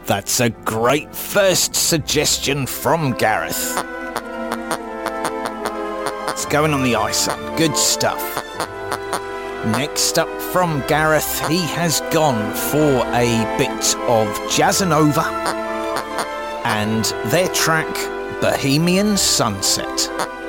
That's a great first suggestion from Gareth. It's going on the ice. Good stuff. Next up from Gareth, he has gone for a bit of Jazzanova and their track Bohemian Sunset.